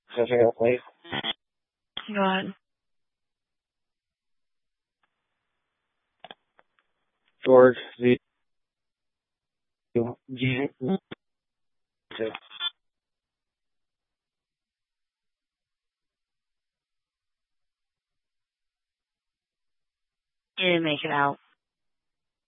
Something else, please. Go ahead. George Z. G. You didn't make it out.